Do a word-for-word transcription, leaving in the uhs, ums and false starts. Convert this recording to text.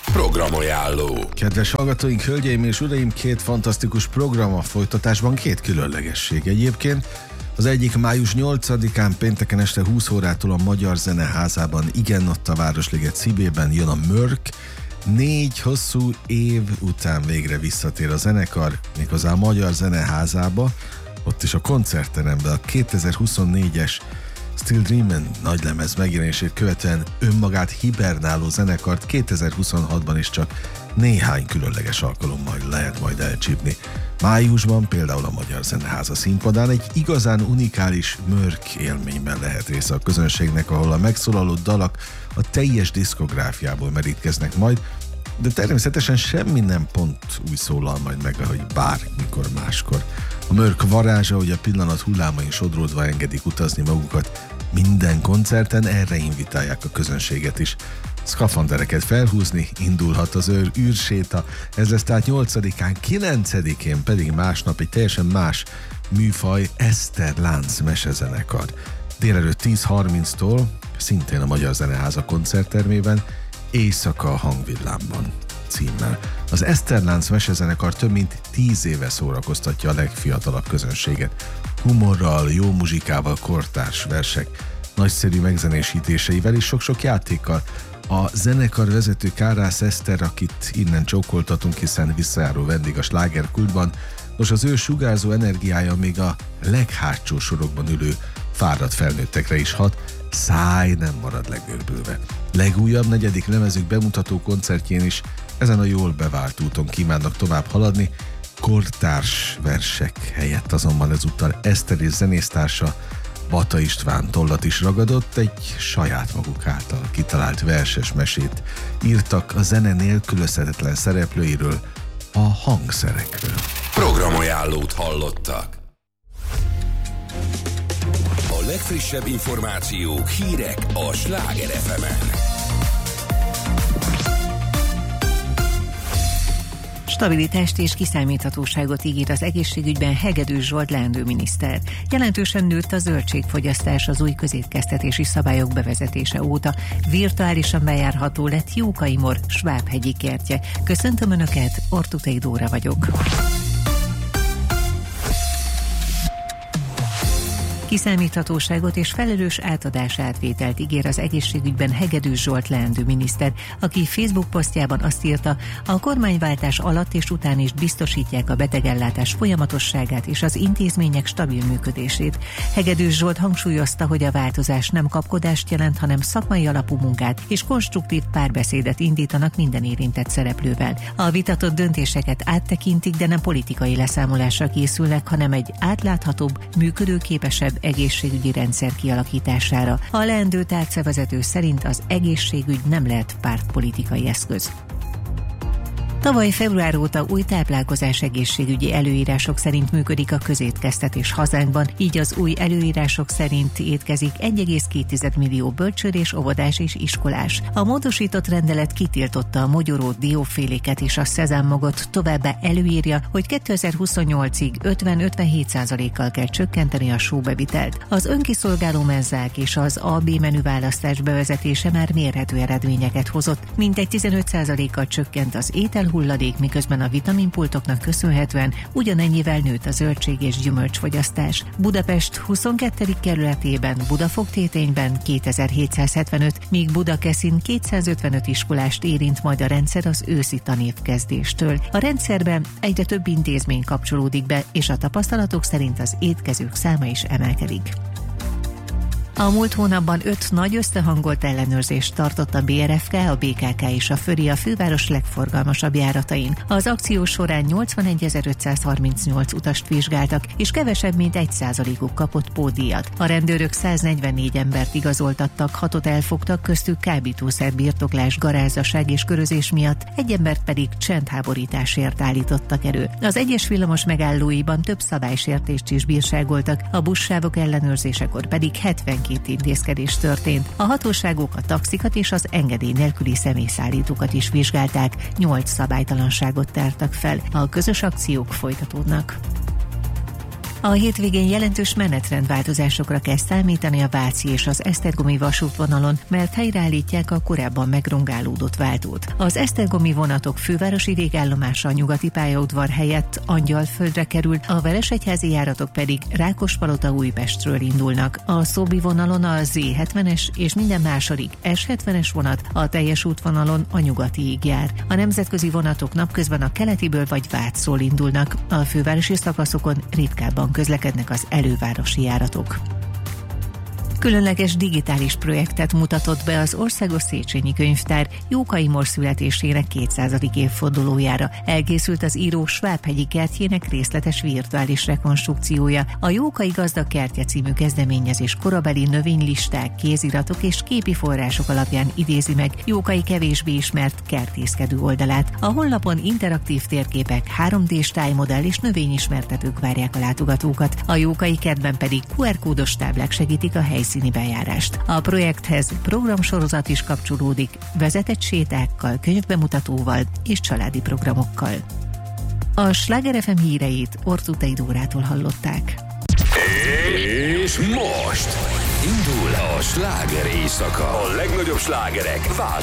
Programajánló. Kedves hallgatóink, hölgyeim és uraim, két fantasztikus program a folytatásban, két különlegesség egyébként. Az egyik május nyolcadikán pénteken este húsz órától a Magyar Zeneházában, igen, ott a Városliget szívében jön a Mörk. Négy hosszú év után végre visszatér a zenekar, méghozzá a Magyar Zeneházába, ott is a koncertteremben. A kétezer-huszonnégyes Still Dreamin' nagylemez megjelenését követően önmagát hibernáló zenekart kétezer-huszonhatban is csak néhány különleges alkalommal lehet majd elcsípni. Májusban például a Magyar Zeneháza színpadán egy igazán unikális Mörk élményben lehet része a közönségnek, ahol a megszólaló dalak a teljes diszkográfiából merítkeznek majd, de természetesen semmi nem pont úgy szólal majd meg, ahogy bármikor máskor. A Mörk varázsa, hogy a pillanat hullámain sodródva engedik utazni magukat minden koncerten, erre invitálják a közönséget is. Szkafandereket felhúzni, indulhat az őr űrséta, ez lesz tehát nyolcadikán, kilencedikén pedig másnap egy teljesen más műfaj, Eszter Lánc mesezenekar. Délelőtt tíz harminctól, szintén a Magyar Zeneháza koncerttermében, Éjszaka a hangvillámban címmel. Az Eszter Lánc mesezenekar több mint tíz éve szórakoztatja a legfiatalabb közönséget. Humorral, jó muzsikával, kortárs versek, nagyszerű megzenésítéseivel és sok-sok játékkal. A zenekar vezető Kárász Eszter, akit innen csókoltatunk, hiszen visszajáró vendég a slágerkultban, most az ő sugárzó energiája még a leghátsó sorokban ülő fáradt felnőttekre is hat, száj nem marad legőrbülve. Legújabb negyedik lemezük bemutató koncertjén is ezen a jól bevált úton kívánnak tovább haladni, kortárs versek helyett azonban ezúttal Eszter és zenésztársa Bata István tollat is ragadott, egy saját maguk által kitalált verses mesét írtak a zene nélkülözhetetlen szereplőiről, a hangszerekről. Programajánlót hallottak. A legfrissebb információk, hírek a Sláger ef emen. Stabilitást és kiszámíthatóságot ígér az egészségügyben Hegedűs Zsolt leendő miniszter. Jelentősen nőtt a zöldségfogyasztás az új közétkeztetési szabályok bevezetése óta. Virtuálisan bejárható lett Jókai-Mor Svábhegyi kertje. Köszöntöm Önöket, Ortutei Dóra vagyok. Kiszámíthatóságot és felelős átadás-átvételt ígér az egészségügyben Hegedűs Zsolt leendő miniszter, aki Facebook posztjában azt írta, a kormányváltás alatt és után is biztosítják a betegellátás folyamatosságát és az intézmények stabil működését. Hegedűs Zsolt hangsúlyozta, hogy a változás nem kapkodást jelent, hanem szakmai alapú munkát és konstruktív párbeszédet indítanak minden érintett szereplővel. A vitatott döntéseket áttekintik, de nem politikai leszámolásra készülnek, hanem egy átláthatóbb, működőképesebb egészségügyi rendszer kialakítására. A leendő tárcavezető szerint az egészségügy nem lehet pártpolitikai eszköz. Tavaly február óta új táplálkozás egészségügyi előírások szerint működik a közétkeztetés hazánkban, így az új előírások szerint étkezik egy egész két millió bölcsőr és óvodás és iskolás. A módosított rendelet kitiltotta a mogyorót, dióféléket és a szezámmagot, továbbá előírja, hogy kétezer-huszonnyolcig ötven-ötvenhét százalékkal kell csökkenteni a sóbevitelt. Az önkiszolgáló menzák és az á bé menüválasztás bevezetése már mérhető eredményeket hozott, mintegy tizenöt százalékkal csökkent az étel hulladék, miközben a vitaminpultoknak köszönhetően ugyanennyivel nőtt a zöldség és gyümölcsfogyasztás. Budapest huszonkettedik kerületében, Budafok-Tétényben kétezer-hétszázhetvenöt, míg Budakeszin kétszázötvenöt iskolást érint majd a rendszer az őszi tanévkezdéstől. A rendszerben egyre több intézmény kapcsolódik be, és a tapasztalatok szerint az étkezők száma is emelkedik. A múlt hónapban öt nagy összehangolt ellenőrzést tartott a bé er ef ká, a bé ká ká és a Föri a főváros legforgalmasabb járatain. Az akció során nyolcvanegyezer-ötszázharmincnyolc utast vizsgáltak, és kevesebb mint egy százalékuk kapott pótdíjat. A rendőrök száznegyvennégy embert igazoltattak, hatot elfogtak, köztük kábítószer birtoklás, garázdaság és körözés miatt, egy embert pedig csendháborításért állítottak elő. Az egyes villamos megállóiban több szabálysértést is bírságoltak, a buszsávok ellenőrzésekor pedig hetvenkét intézkedés történt. A hatóságok a taxikat és az engedély nélküli személyszállítókat is vizsgálták, nyolc szabálytalanságot tártak fel. A közös akciók folytatódnak. A hétvégén jelentős menetrendváltozásokra kell számítani a Váci és az Esztergomi vasútvonalon, mert helyreállítják a korábban megrongálódott váltót. Az esztergomi vonatok fővárosi végállomása a nyugati pályaudvar helyett Angyalföldre kerül, a Veresegyházi járatok pedig Rákospalota Újpestről indulnak. A Szóbi vonalon a zé hetvenes és minden második es hetvenes vonat a teljes útvonalon a nyugatiig jár. A nemzetközi vonatok napközben a keletiből vagy Vácról indulnak. A fővárosi szakaszokon ritkábban közlekednek az elővárosi járatok. Különleges digitális projektet mutatott be az Országos Széchenyi Könyvtár Jókai Mór születésének kétszázadik évfordulójára. Elkészült az író Svábhegyi kertjének részletes virtuális rekonstrukciója. A Jókai Gazdag Kertje című kezdeményezés korabeli növénylisták, kéziratok és képi források alapján idézi meg Jókai kevésbé ismert kertészkedő oldalát. A honlapon interaktív térképek, három dés tájmodell és növényismertetők várják a látogatókat. A Jókai kertben pedig kú er kódos táblák segítik a helyszíni bejárást. A projekthez programsorozat is kapcsolódik, vezetett sétákkal, könyvbemutatóval és családi programokkal. A Sláger ef em híreit Ortutai Dórától hallották. És most indul a sláger éjszaka. A legnagyobb slágerek